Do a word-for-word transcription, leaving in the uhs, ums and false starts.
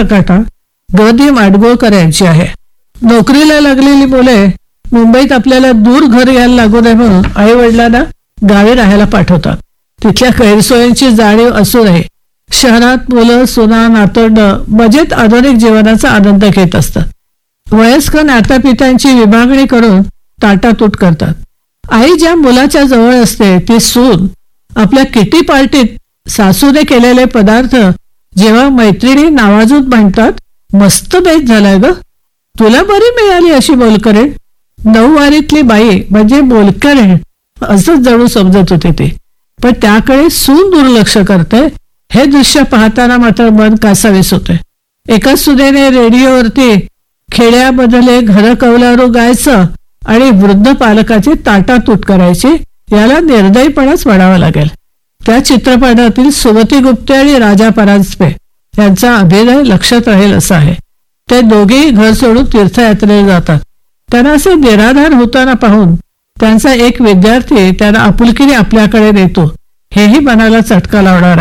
कथा ग दी माडगुळकर यांची आहे. नोकरीला लागलेली मुले मुंबईत आपल्याला दूर घर यायला लागू नये म्हणून आई वडिलांना गावी राहायला पाठवतात. तिथल्या गैरसोयींची जाणीव असूनही शहरात मुलं सुना नातवंडं मजेत आधुनिक जीवनाचा आनंद घेत असतात. वयस्क नातापित्यांची विभागणी करून ताटातूट करतात. आई ज्या मुलाच्या जवळ असते ती सून आपल्या किटी पार्टीत सासूने केलेले पदार्थ जेव्हा मैत्रिणी नावाजून म्हणतात, मस्त बेत झालाय ग, तुला बरी मिळाली अशी मोलकरीण. नऊवारीतली बाई म्हणजे मोलकरीण असंच जणू समजत होते ते. पण त्याकडे सून दुर्लक्ष करते हे दृश्य पाहताना मात्र मन कासावीस होते. एका सुनेने रेडिओवरती खेड्याबदले घर कौलारू गायचं आणि वृद्ध पालकाची ताटातूट करायची, याला निर्दयीपणाच म्हणावा लागेल. त्या चित्रपटातील सुमती गुप्ते आणि राजा परांजपे यांचा अभिनय लक्षात राहील असा आहे. ते दोघेही घर सोडून तीर्थयात्रेला जातात. त्यांना असे निराधार होताना पाहून त्यांचा एक विद्यार्थी त्यांना आपुलकीने आपल्याकडे नेतो, हेही मनाला चटका लावणार आहे.